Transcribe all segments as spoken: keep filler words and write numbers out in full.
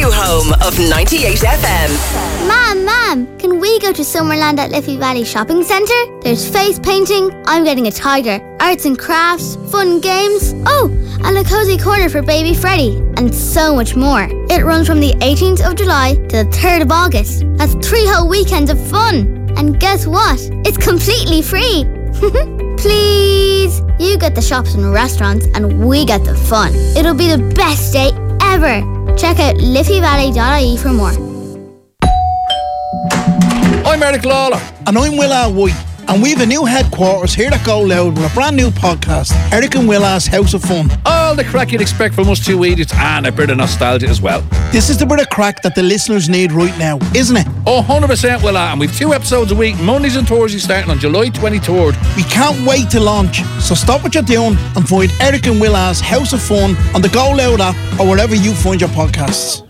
new home of ninety-eight F M. Mom, Mom, can we go to Summerland at Liffey Valley Shopping Centre? There's face painting, I'm getting a tiger, arts and crafts, fun games, oh, and a cozy corner for baby Freddie, and so much more. It runs from the eighteenth of July to the third of August. That's three whole weekends of fun. And guess what? It's completely free. Please. You get the shops and restaurants and we get the fun. It'll be the best day ever. Check out liffey valley dot I E for more. I'm Eric Lawler. And I'm Will R. White. And we have a new headquarters here at Go Loud with a brand new podcast, Eric and Will-R's House of Fun. All the crack you'd expect from us two idiots and a bit of nostalgia as well. This is the bit of crack that the listeners need right now, isn't it? Oh, one hundred percent Will R. And we've two episodes a week, Mondays and Thursdays starting on July twenty-third. We can't wait to launch. So stop what you're doing and find Eric and Will-R's House of Fun on the Go Loud app or wherever you find your podcasts.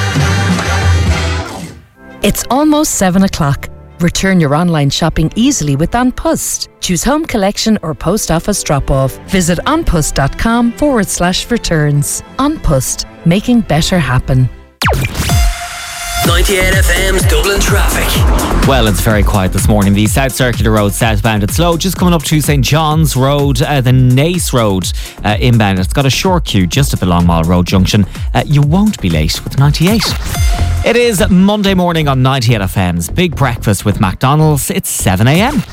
It's almost seven o'clock. Return your online shopping easily with An Post. Choose home collection or post office drop-off. Visit onpost.com forward slash returns. An Post, making better happen. ninety-eight F M's Dublin traffic. Well, it's very quiet this morning. The South Circular Road southbound, it's slow just coming up to St John's Road, uh, the Nace Road uh, inbound. It's got a short queue just at the Long Mile Road junction. Uh, you won't be late with ninety-eight. It is Monday morning on ninety-eight F M's Big Breakfast with McDonald's. It's seven a m.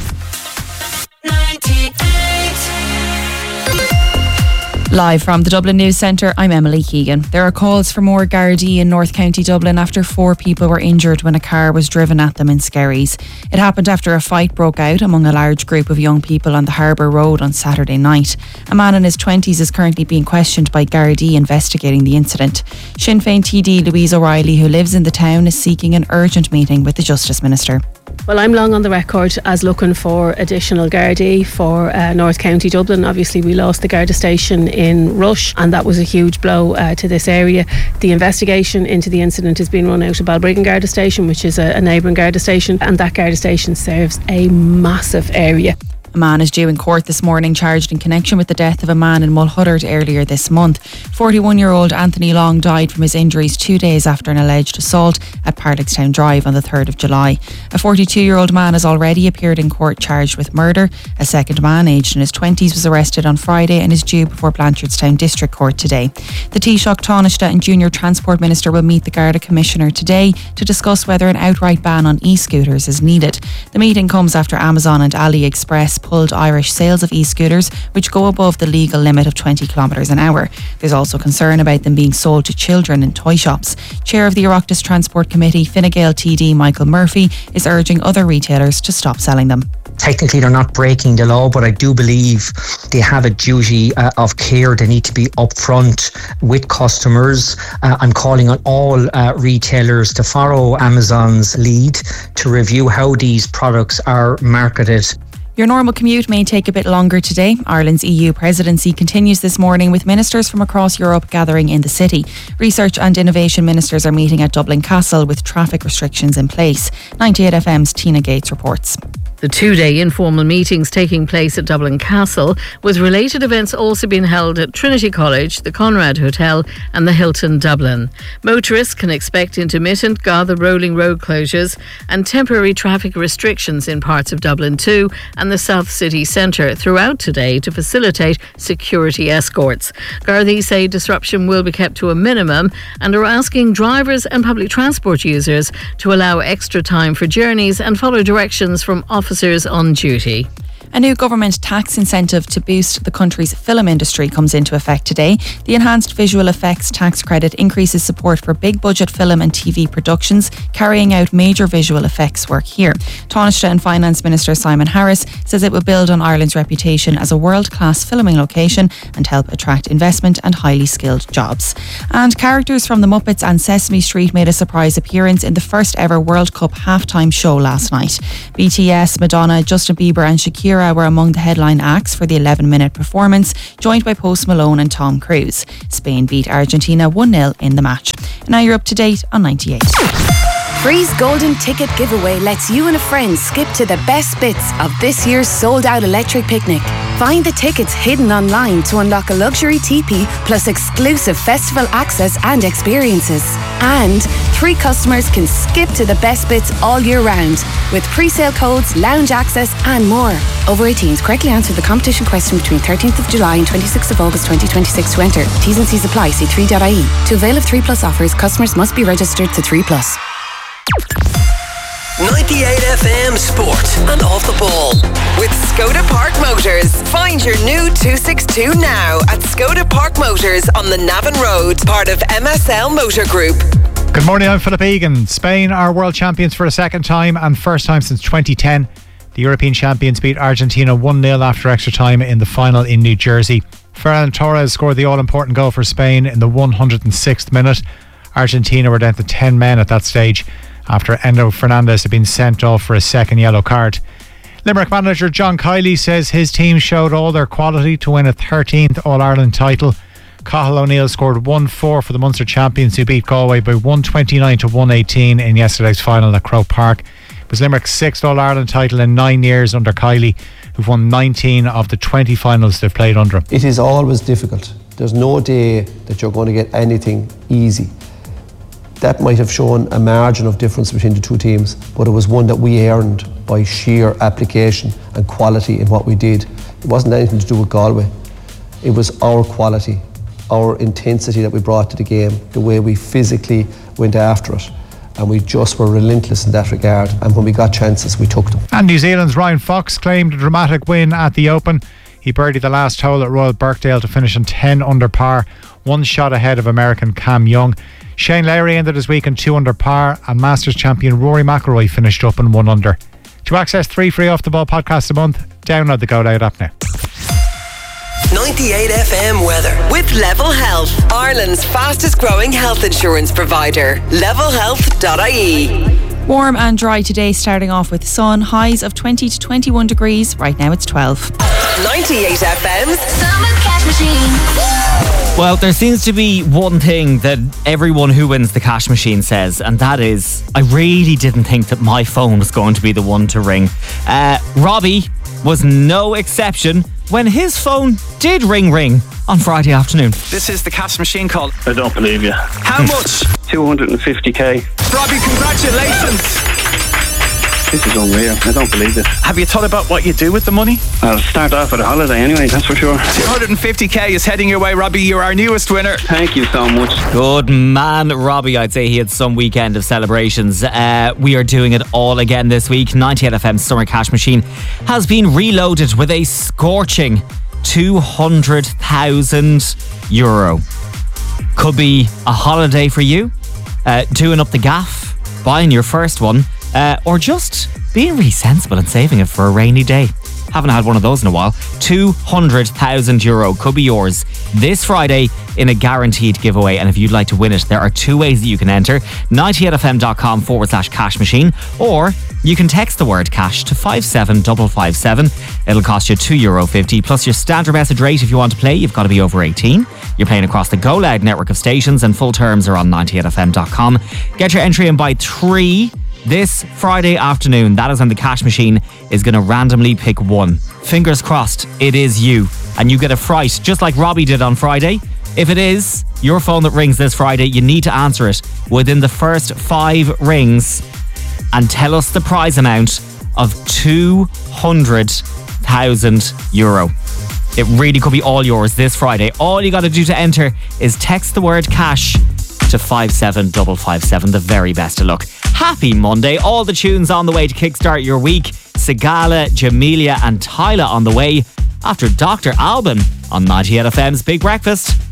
Live from the Dublin News Centre, I'm Emily Keegan. There are calls for more Gardaí in North County Dublin after four people were injured when a car was driven at them in Skerries. It happened after a fight broke out among a large group of young people on the Harbour Road on Saturday night. A man in his twenties is currently being questioned by Gardaí investigating the incident. Sinn Féin T D Louise O'Reilly, who lives in the town, is seeking an urgent meeting with the Justice Minister. Well, I'm long on the record as looking for additional Gardaí for uh, North County Dublin. Obviously, we lost the Garda station in Rush, and that was a huge blow uh, to this area. The investigation into the incident is being run out of Balbriggan Garda station, which is a, a neighbouring Garda station, and that Garda station serves a massive area. A man is due in court this morning charged in connection with the death of a man in Mulhuddard earlier this month. forty-one-year-old Anthony Long died from his injuries two days after an alleged assault at Parlickstown Drive on the third of July. A forty-two-year-old man has already appeared in court charged with murder. A second man, aged in his twenties, was arrested on Friday and is due before Blanchardstown District Court today. The Taoiseach, Taoiseach and Junior Transport Minister will meet the Garda Commissioner today to discuss whether an outright ban on e-scooters is needed. The meeting comes after Amazon and AliExpress pulled Irish sales of e-scooters, which go above the legal limit of twenty kilometres an hour. There's also concern about them being sold to children in toy shops. Chair of the Oireachtas Transport Committee, Fine Gael T D Michael Murphy, is urging other retailers to stop selling them. Technically they're not breaking the law, but I do believe they have a duty uh, of care. They need to be upfront with customers. Uh, I'm calling on all uh, retailers to follow Amazon's lead to review how these products are marketed. Your normal commute may take a bit longer today. Ireland's E U presidency continues this morning with ministers from across Europe gathering in the city. Research and innovation ministers are meeting at Dublin Castle with traffic restrictions in place. ninety-eight F M's Tina Gates reports. The two-day informal meetings taking place at Dublin Castle, with related events also being held at Trinity College, the Conrad Hotel and the Hilton Dublin. Motorists can expect intermittent Garda rolling road closures and temporary traffic restrictions in parts of Dublin two and the South City Centre throughout today to facilitate security escorts. Gardaí say disruption will be kept to a minimum and are asking drivers and public transport users to allow extra time for journeys and follow directions from officers Officers on duty. A new government tax incentive to boost the country's film industry comes into effect today. The enhanced visual effects tax credit increases support for big budget film and T V productions carrying out major visual effects work here. Taoiseach and Finance Minister Simon Harris says it will build on Ireland's reputation as a world-class filming location and help attract investment and highly skilled jobs. And characters from The Muppets and Sesame Street made a surprise appearance in the first ever World Cup halftime show last night. B T S, Madonna, Justin Bieber and Shakira were among the headline acts for the eleven minute performance, joined by Post Malone and Tom Cruise. Spain beat Argentina one nil in the match. And now you're up to date on ninety-eight. Free's Golden Ticket Giveaway lets you and a friend skip to the best bits of this year's sold-out electric picnic. Find the tickets hidden online to unlock a luxury teepee plus exclusive festival access and experiences. And three customers can skip to the best bits all year round with pre-sale codes, lounge access and more. Over eighteens, correctly answer the competition question between thirteenth of July and twenty-sixth of August twenty twenty-six to enter. T's and C's apply. See three dot I E. To avail of three plus offers, customers must be registered to three plus. ninety-eight F M Sport and Off the Ball with Skoda Park Motors. Find your new two sixty-two now at Skoda Park Motors on the Navan Road, part of M S L Motor Group. Good morning, I'm Philip Egan. Spain are world champions for a second time and first time since twenty ten. The European champions beat Argentina one nil after extra time in the final in New Jersey. Ferran Torres scored the all-important goal for Spain in the one hundred sixth minute. Argentina were down to ten men at that stage after Endo Fernandez had been sent off for a second yellow card. Limerick manager John Kiley says his team showed all their quality to win a thirteenth All-Ireland title. Cathal O'Neill scored one four for the Munster champions who beat Galway by one twenty-nine to one eighteen in yesterday's final at Croke Park. It was Limerick's sixth All-Ireland title in nine years under Kiley, who've won nineteen of the twenty finals they've played under him. It is always difficult. There's no day that you're going to get anything easy. That might have shown a margin of difference between the two teams, but it was one that we earned by sheer application and quality in what we did. It wasn't anything to do with Galway. It was our quality, our intensity that we brought to the game, the way we physically went after it. And we just were relentless in that regard. And when we got chances, we took them. And New Zealand's Ryan Fox claimed a dramatic win at the Open. He birdied the last hole at Royal Birkdale to finish on ten under par, one shot ahead of American Cam Young. Shane Lowry ended his week on two under par, and Masters champion Rory McIlroy finished up in one under. To access three free Off the Ball podcasts a month, download the Go Loud app now. ninety-eight F M weather with Level Health, Ireland's fastest growing health insurance provider. level health dot I E. Warm and dry today, starting off with sun, highs of twenty to twenty-one degrees. Right now it's twelve. ninety-eight F M's Summer Cash Machine. Well, there seems to be one thing that everyone who wins the cash machine says, and that is, I really didn't think that my phone was going to be the one to ring. Uh, Robbie was no exception when his phone did ring ring on Friday afternoon. This is the cash machine call. I don't believe you. How much? two hundred fifty k. Robbie, congratulations. This is unreal. I don't believe this. Have you thought about what you do with the money? I'll start off with a holiday anyway, that's for sure. two hundred fifty k is heading your way, Robbie. You're our newest winner. Thank you so much. Good man, Robbie. I'd say he had some weekend of celebrations. Uh, we are doing it all again this week. ninety-eight F M's Summer Cash Machine has been reloaded with a scorching two hundred thousand euro. Could be a holiday for you, uh, doing up the gaff, buying your first one, uh, or just being really sensible and saving it for a rainy day. Haven't had one of those in a while. two hundred thousand euro could be yours this Friday in a guaranteed giveaway. And if you'd like to win it, there are two ways that you can enter. ninety-eight f m dot com forward slash cash machine, or you can text the word cash to five seven five five seven. It'll cost you two euro fifty plus your standard message rate. If you want to play, you've got to be over eighteen. You're playing across the Go Loud network of stations, and full terms are on ninety-eight f m dot com. Get your entry in by three this Friday afternoon. That is when the cash machine is going to randomly pick one. Fingers crossed it is you, and you get a fright just like Robbie did on Friday. If it is your phone that rings this Friday, you need to answer it within the first five rings and tell us the prize amount of two hundred thousand euro. It really could be all yours this Friday. All you got to do to enter is text the word cash to five seven five five seven. The very best of luck. Happy Monday. All the tunes on the way to kickstart your week. Sigala, Jamelia and Tyla on the way after Doctor Alban on ninety-eight F M's Big Breakfast.